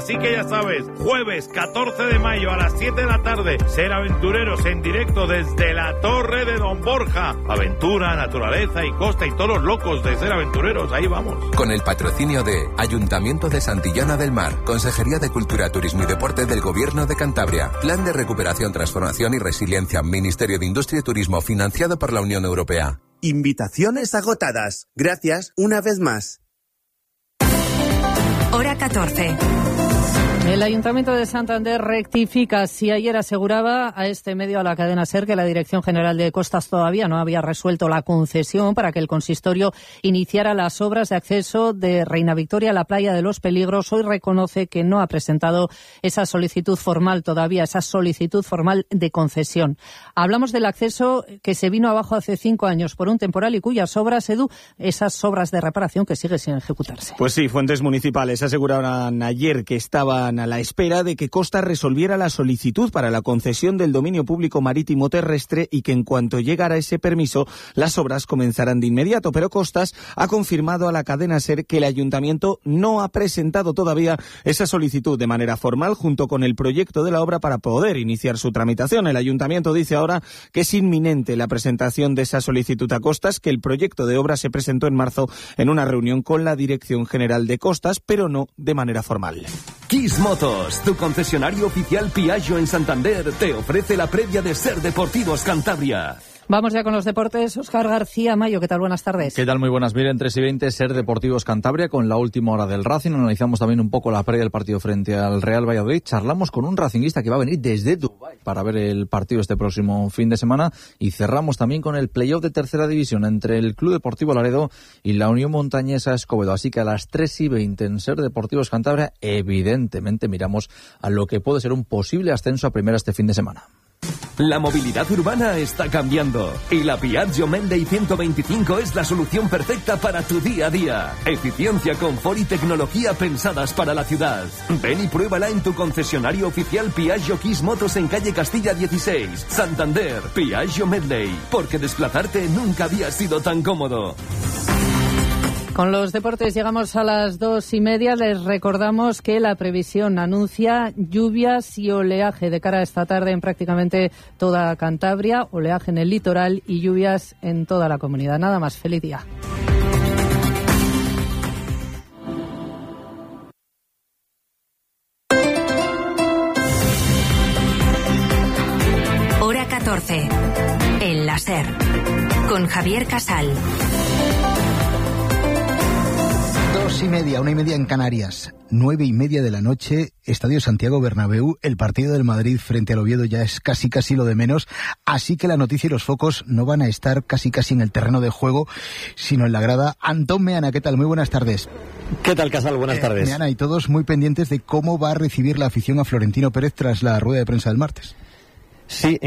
Así que ya sabes, jueves 14 de mayo a las 7 de la tarde, Ser Aventureros en directo desde la Torre de Don Borja. Aventura, naturaleza y costa y todos los locos de Ser Aventureros, ahí vamos. Con el patrocinio de Ayuntamiento de Santillana del Mar, Consejería de Cultura, Turismo y Deporte del Gobierno de Cantabria, Plan de Recuperación, Transformación y Resiliencia, Ministerio de Industria y Turismo, financiado por la Unión Europea. Invitaciones agotadas. Gracias una vez más. Hora 14. El Ayuntamiento de Santander rectifica. Si ayer aseguraba a este medio, a la cadena SER, que la Dirección General de Costas todavía no había resuelto la concesión para que el consistorio iniciara las obras de acceso de Reina Victoria a la Playa de los Peligros, hoy reconoce que no ha presentado esa solicitud formal todavía, esa solicitud formal de concesión. Hablamos del acceso que se vino abajo hace 5 años por un temporal y cuyas obras, Edu, esas obras de reparación que siguen sin ejecutarse. Pues sí, fuentes municipales aseguraron ayer que estaban a la espera de que Costas resolviera la solicitud para la concesión del dominio público marítimo terrestre y que en cuanto llegara ese permiso las obras comenzarán de inmediato. Pero Costas ha confirmado a la cadena SER que el ayuntamiento no ha presentado todavía esa solicitud de manera formal junto con el proyecto de la obra para poder iniciar su tramitación. El ayuntamiento dice ahora que es inminente la presentación de esa solicitud a Costas, que el proyecto de obra se presentó en marzo en una reunión con la Dirección General de Costas, pero no de manera formal. Kiss Motos, tu concesionario oficial Piaggio en Santander, te ofrece la previa de Ser Deportivos Cantabria. Vamos ya con los deportes. Óscar García Mayo, ¿qué tal? Buenas tardes. ¿Qué tal? Muy buenas. Miren, 3:20, Ser Deportivos Cantabria con la última hora del Racing. Analizamos también un poco la previa del partido frente al Real Valladolid. Charlamos con un racinguista que va a venir desde Dubái para ver el partido este próximo fin de semana. Y cerramos también con el playoff de tercera división entre el Club Deportivo Laredo y la Unión Montañesa Escobedo. Así que a las 3:20 en Ser Deportivos Cantabria, evidentemente miramos a lo que puede ser un posible ascenso a primera este fin de semana. La movilidad urbana está cambiando y la Piaggio Medley 125 es la solución perfecta para tu día a día. Eficiencia, confort y tecnología pensadas para la ciudad. Ven y pruébala en tu concesionario oficial Piaggio Kiss Motos en calle Castilla 16, Santander. Piaggio Medley, porque desplazarte nunca había sido tan cómodo. Con los deportes llegamos a las 2:30. Les recordamos que la previsión anuncia lluvias y oleaje de cara a esta tarde en prácticamente toda Cantabria, oleaje en el litoral y lluvias en toda la comunidad. Nada más, feliz día. Hora 14. En la SER. Con Javier Casal. 2:30, 1:30 en Canarias, 9:30 de la noche, Estadio Santiago Bernabéu. El partido del Madrid frente al Oviedo ya es casi lo de menos, así que la noticia y los focos no van a estar casi en el terreno de juego, sino en la grada. Antón Meana, ¿qué tal? Muy buenas tardes. ¿Qué tal, Casal? Buenas tardes. Meana, y todos muy pendientes de cómo va a recibir la afición a Florentino Pérez tras la rueda de prensa del martes. Sí.